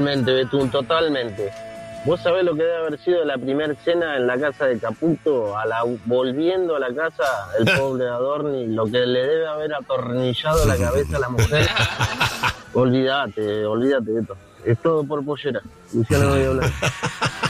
Totalmente, Betún, totalmente. ¿Vos sabés lo que debe haber sido la primera cena en la casa de Caputo? Volviendo a la casa, el pobre Adorni, lo que le debe haber atornillado la cabeza a la mujer. Olvídate, Beto. Es todo por pollera. Luciano no voy a hablar.